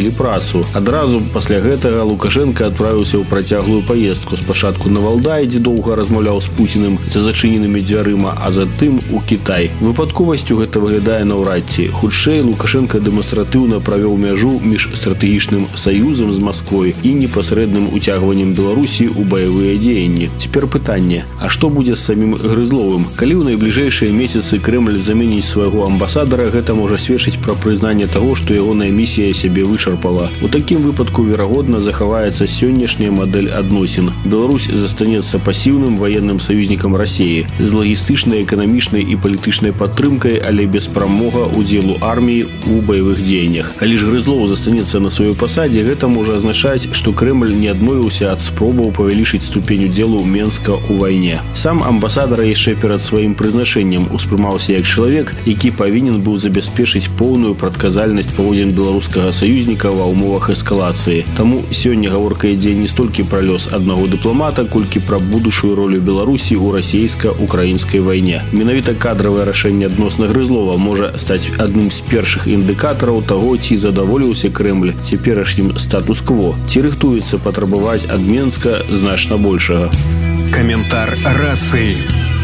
знайшлі працу. Адразу пасля гэтага Лукашенко адправіўся ў працяглую паездку. Спачатку на Валдай, дзе доўга размаўляў з Пуціным за зачыненымі дзвярыма, а затым у Кітай. Выпадковасцю гэта выглядае наўрад ці. Хутчэй, Лукашенко дэманстратыўна правёў мяжу між стратэгічным саюзам з Масквой і непасрэдным уцягваннем Беларусі ў баявыя дзеянні. Цяпер пытанне, а што будзе з самім Грызловым? Калі ў найбліжэйшыя месяцы Крэмль заменіць свайго амбасадара, гэта можа сведчыць пра прызнанне таго, што ягоная місія сябе вычарпала. У такім выпадку, верагодна, захаваецца сённяшняя мадэль адносін. Беларусь застанецца пасіўным ваенным саюзнікам Расіі з лагістычнай, эканамічнай і палітычнай падтрымкай, але без прамога удзелу арміі ў баявых дзеяннях. Калі ж Грызлов застанецца на сваёй пасадзе, гэта можа азначаць, што Крэмль не адмовіўся ад спробаў павялічыць ступень удзелу Менска ў вайне. Сам амбасадар яшчэ перад сваім прызначэннем успрымаўся як чалавек, які павінен быў забяспечыць поўную прадказальнасць паводзін беларускага саюзніка ва ўмовах эскалацыі. Таму сёння гаворка ідзе не столькі пра лёс аднаго дыпламата, колькі пра будучую ролю Беларусі ў расійска-украінскай вайне. Менавіта кадравае рашэнне адносна Грызлова можа стаць адным з першых індыкатараў таго, ці задаволіўся Крэмль цяперашнім статус-кво, ці рыхтуецца патрабаваць ад Менска значна большага. Каментар рацыі.